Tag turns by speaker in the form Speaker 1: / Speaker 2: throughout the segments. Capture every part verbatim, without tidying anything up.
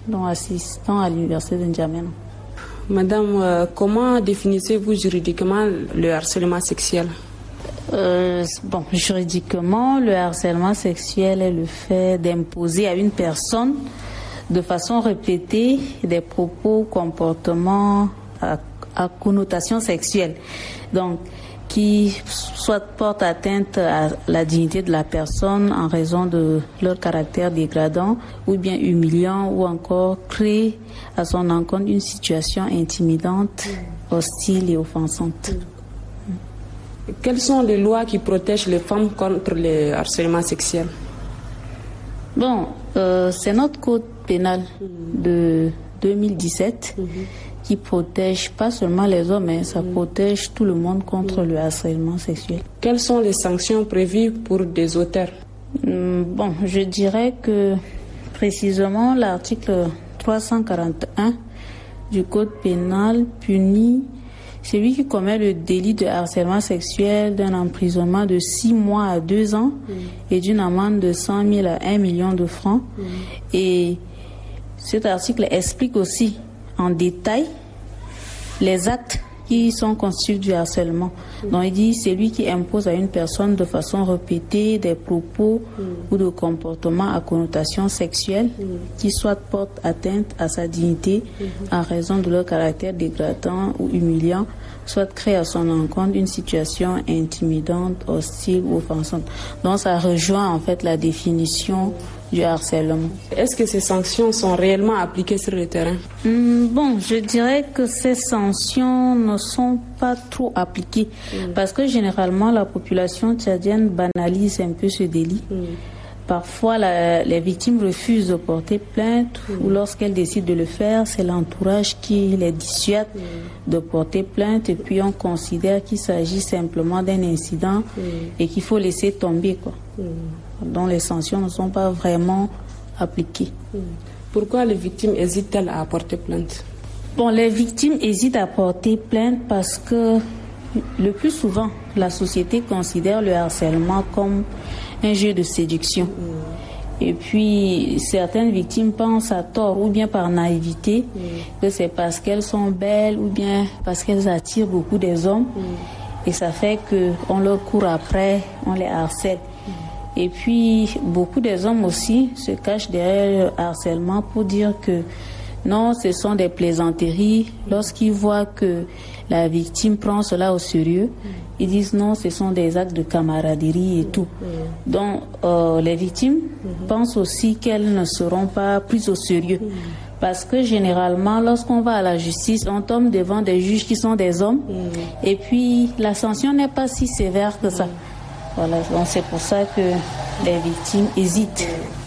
Speaker 1: donc assistant à l'université de N'Djamena.
Speaker 2: Madame, euh, comment définissez-vous juridiquement le harcèlement sexuel?
Speaker 1: Euh, bon, juridiquement, le harcèlement sexuel est le fait d'imposer à une personne de façon répétée des propos, comportements à, à connotation sexuelle, donc qui soit portent atteinte à la dignité de la personne en raison de leur caractère dégradant ou bien humiliant, ou encore créer à son encontre une situation intimidante, hostile et offensante.
Speaker 2: Quelles sont les lois qui protègent les femmes contre le harcèlement sexuel?
Speaker 1: Bon, euh, c'est notre code pénal de deux mille dix-sept mmh. qui protège pas seulement les hommes, mais ça mmh. protège tout le monde contre mmh. le harcèlement sexuel.
Speaker 2: Quelles sont les sanctions prévues pour des auteurs?
Speaker 1: Mmh, bon, je dirais que précisément l'article trois cent quarante-un du code pénal punit celui qui commet le délit de harcèlement sexuel d'un emprisonnement de six mois à deux ans mmh. et d'une amende de cent mille à un million de francs. Mmh. Et cet article explique aussi en détail les actes qui sont constitutifs du harcèlement. Mmh. Donc il dit celui qui impose à une personne de façon répétée des propos mmh. ou de comportements à connotation sexuelle mmh. qui soit portent atteinte à sa dignité mmh. en raison de leur caractère dégradant ou humiliant, soit crée à son encontre une situation intimidante, hostile ou offensante. Donc ça rejoint en fait la définition du harcèlement.
Speaker 2: Est-ce que ces sanctions sont réellement appliquées sur le terrain?
Speaker 1: Mmh, bon, je dirais que ces sanctions ne sont pas trop appliquées mmh. parce que généralement la population tchadienne banalise un peu ce délit. Mmh. Parfois, la, les victimes refusent de porter plainte mmh. ou lorsqu'elles décident de le faire, c'est l'entourage qui les dissuade mmh. de porter plainte, et puis on considère qu'il s'agit simplement d'un incident mmh. et qu'il faut laisser tomber, quoi. Mmh. dont les sanctions ne sont pas vraiment appliquées.
Speaker 2: Pourquoi les victimes hésitent-elles à porter plainte?
Speaker 1: Bon, les victimes hésitent à porter plainte parce que le plus souvent, la société considère le harcèlement comme un jeu de séduction. Mmh. Et puis, certaines victimes pensent à tort ou bien par naïveté mmh. que c'est parce qu'elles sont belles ou bien parce qu'elles attirent beaucoup des hommes. Mmh. Et ça fait qu'on leur court après, on les harcèle. Et puis, beaucoup des hommes aussi se cachent derrière le harcèlement pour dire que non, ce sont des plaisanteries. Lorsqu'ils voient que la victime prend cela au sérieux, ils disent non, ce sont des actes de camaraderie et tout. Donc, euh, les victimes pensent aussi qu'elles ne seront pas prises au sérieux. Parce que généralement, lorsqu'on va à la justice, on tombe devant des juges qui sont des hommes. Et puis, la sanction n'est pas si sévère que ça. Voilà, donc c'est pour ça que les victimes hésitent.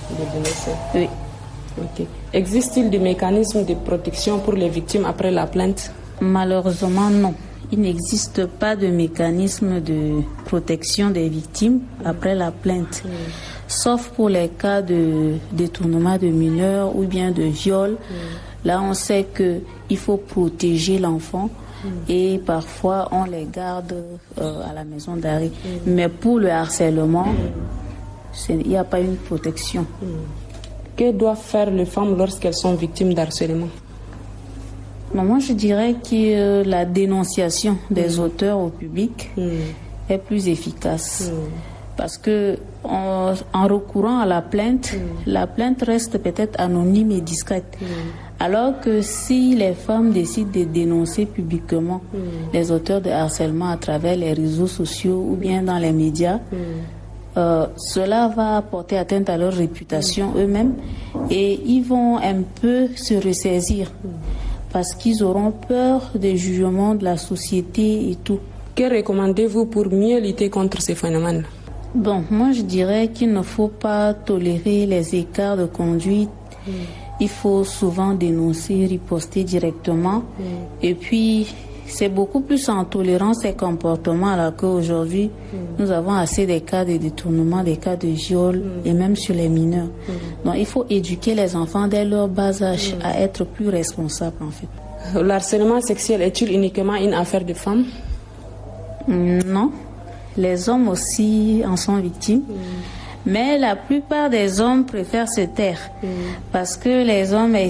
Speaker 1: Oui.
Speaker 2: Okay. Existe-t-il des mécanismes de protection pour les victimes après la plainte?
Speaker 1: Malheureusement, non. Il n'existe pas de mécanisme de protection des victimes après la plainte, mm. sauf pour les cas de détournement de mineurs ou bien de viol. Mm. Là, on sait qu'il faut protéger l'enfant. Et parfois on les garde euh, à la maison d'arrêt. Mmh. Mais pour le harcèlement, mmh. il n'y a pas une protection. Mmh.
Speaker 2: Que doivent faire les femmes lorsqu'elles sont victimes d'harcèlement?
Speaker 1: Moi, je dirais que la dénonciation des mmh. auteurs au public mmh. est plus efficace. Mmh. Parce que en, en recourant à la plainte, mmh. la plainte reste peut-être anonyme et discrète. Mmh. Alors que si les femmes décident de dénoncer publiquement mmh. les auteurs de harcèlement à travers les réseaux sociaux ou bien dans les médias, mmh. euh, cela va porter atteinte à leur réputation mmh. eux-mêmes, et ils vont un peu se ressaisir mmh. parce qu'ils auront peur des jugements de la société et tout.
Speaker 2: Que recommandez-vous pour mieux lutter contre ces phénomènes?
Speaker 1: Bon, moi je dirais qu'il ne faut pas tolérer les écarts de conduite. Mmh. Il faut souvent dénoncer, riposter directement. Mmh. Et puis, c'est beaucoup plus en tolérant ces comportements alors qu'aujourd'hui, mmh. nous avons assez des cas de détournement, des cas de viol, mmh. et même sur les mineurs. Mmh. Donc, il faut éduquer les enfants dès leur bas âge mmh. à être plus responsables, en fait.
Speaker 2: Le harcèlement sexuel est-il uniquement une affaire de femmes?
Speaker 1: Non. Les hommes aussi en sont victimes. Mmh. Mais la plupart des hommes préfèrent se taire mmh. parce que les hommes